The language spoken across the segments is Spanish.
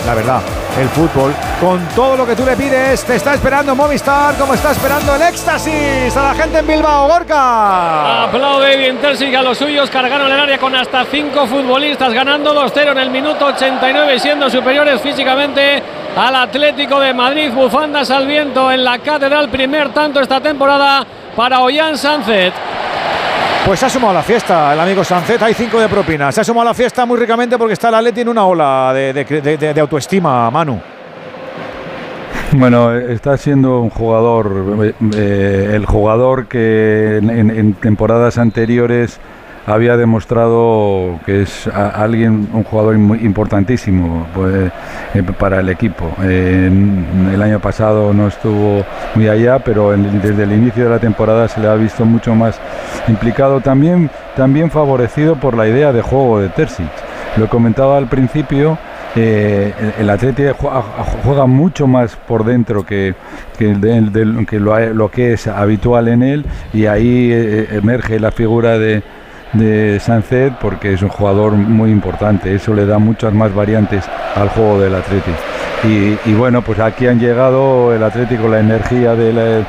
la verdad, el fútbol, con todo lo que tú le pides, te está esperando Movistar, como está esperando el éxtasis a la gente en Bilbao. Gorka. Aplaude bien Terzic a los suyos, cargaron el área con hasta 5 futbolistas, ganando 2-0 en el minuto 89 y siendo superiores físicamente al Atlético de Madrid. Bufandas al viento en la Catedral, primer tanto esta temporada para Ollán Sánchez. Pues se ha sumado a la fiesta el amigo Sánchez, hay 5 de propina. Se ha sumado a la fiesta muy ricamente porque está el Atleti en una ola de autoestima, Manu. Bueno, está siendo un jugador, el jugador que en temporadas anteriores había demostrado que es un jugador muy importantísimo para el equipo. El año pasado no estuvo muy allá, pero desde el inicio de la temporada se le ha visto mucho más implicado, también favorecido por la idea de juego de Terzic. Lo comentaba al principio, el Atleti juega mucho más por dentro que lo que es habitual en él, y ahí emerge la figura de Sánchez, porque es un jugador muy importante. Eso le da muchas más variantes al juego del Atleti. Y bueno, pues aquí han llegado el Atleti con la energía de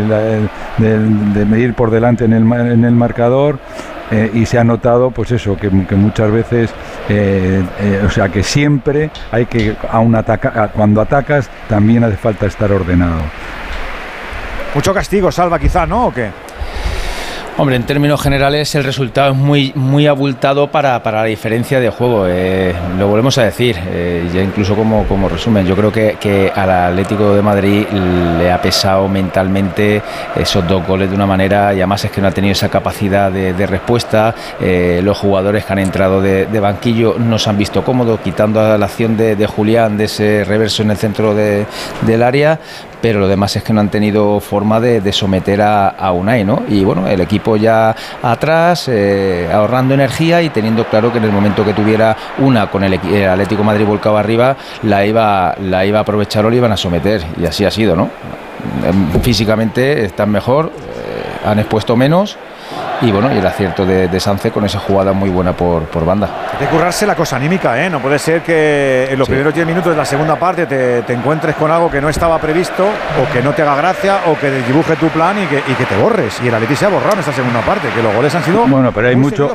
ir por delante en el marcador, y se ha notado pues eso, que muchas veces o sea, que siempre hay que cuando atacas también hace falta estar ordenado. Mucho castigo, Salva, quizá, ¿no? ¿O qué? Hombre, en términos generales el resultado es muy abultado para la diferencia de juego. Lo volvemos a decir, ya incluso como resumen. Yo creo que al Atlético de Madrid le ha pesado mentalmente esos 2 goles de una manera, y además es que no ha tenido esa capacidad de respuesta. Los jugadores que han entrado de banquillo no se han visto cómodos, quitando a la acción de Julián, de ese reverso en el centro del área, pero lo demás es que no han tenido forma de someter a Unai, ¿no? Y bueno, el equipo ya atrás, ahorrando energía y teniendo claro que en el momento que tuviera una con el Atlético de Madrid volcado arriba, la iba a aprovechar o le iban a someter, y así ha sido, ¿no? Físicamente están mejor, han expuesto menos, y bueno, y el acierto de Sánchez con esa jugada muy buena por banda. Hay que currarse la cosa anímica, ¿eh? No puede ser que en los primeros 10 minutos de la segunda parte te encuentres con algo que no estaba previsto, o que no te haga gracia, o que dibuje tu plan y que te borres. Y el Atleti se ha borrado en esta segunda parte, que los goles han sido... Bueno, pero mucho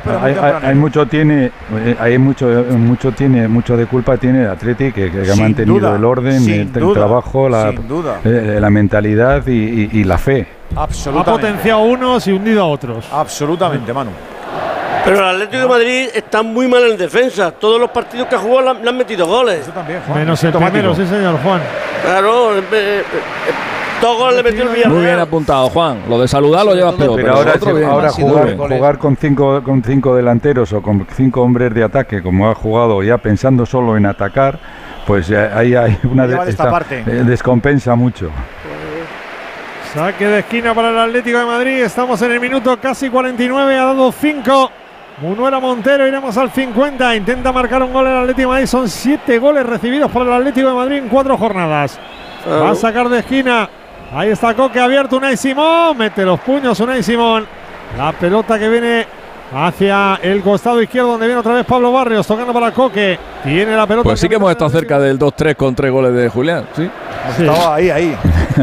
de culpa tiene el Atleti, que ha mantenido el orden, el trabajo, la mentalidad y la fe. Ha potenciado a unos y hundido a otros. Absolutamente, Manu. Pero el Atlético de Madrid está muy mal en defensa. Todos los partidos que ha jugado le han metido goles. Eso también, Juan. Menos el primero, sí señor, Juan. Claro, 2 goles le metió el Villarreal. Muy bien apuntado, Juan. Lo de saludar lo llevas peor. Pero ahora jugar con 5 delanteros o con 5 hombres de ataque, como ha jugado ya pensando solo en atacar, pues ahí hay una descompensa mucho. Saque de esquina para el Atlético de Madrid. Estamos en el minuto casi 49. Ha dado 5. Munuera Montero, iremos al 50. Intenta marcar un gol el Atlético de Madrid. Son 7 goles recibidos por el Atlético de Madrid en 4 jornadas. Va a sacar de esquina. Ahí está Coque abierto. Unai Simón. Mete los puños Unai Simón. La pelota que viene hacia el costado izquierdo, donde viene otra vez Pablo Barrios, tocando para Coque. Tiene la pelota. Pues sí que hemos estado cerca del 2-3 con 3 goles de Julián. Sí. Estaba ahí.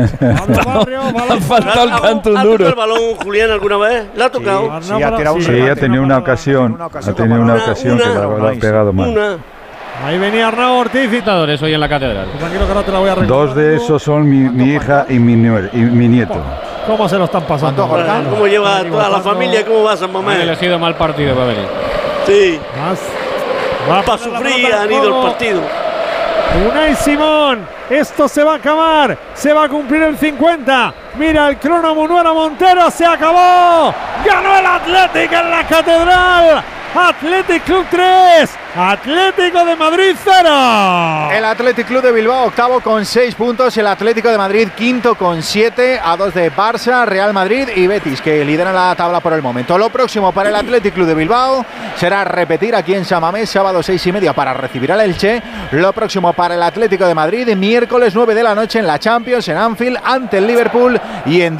Ha faltado el canto duro. ¿Ha tocado el balón Julián alguna vez? ¿La ha tocado? Sí, ha tirado ha tenido una ocasión. Ha tenido una ocasión que la ha pegado mal. Ahí venía Arnau Ortiz. Citadores hoy en la Catedral. Tranquilo que ahora te la voy a recordar. 2 de esos son mi hija y mi nieto. ¿Cómo se lo están pasando? ¿Cómo lleva toda la familia? ¿Cómo va San Mamés? Han elegido mal partido para venir. Sí. Para sufrir han ido el partido. Unai Simón, esto se va a acabar, se va a cumplir el 50. Mira el crono, Munuera Montero, se acabó. Ganó el Atlético en la Catedral. Athletic Club 3, Atlético de Madrid 0. El Athletic Club de Bilbao octavo con 6 puntos, el Atlético de Madrid quinto con 7, a 2 de Barça, Real Madrid y Betis, que lideran la tabla por el momento. Lo próximo para el Athletic Club de Bilbao será repetir aquí en San Mamés, sábado 6:30 para recibir al Elche. Lo próximo para el Atlético de Madrid, miércoles 9 de la noche en la Champions, en Anfield, ante el Liverpool, y en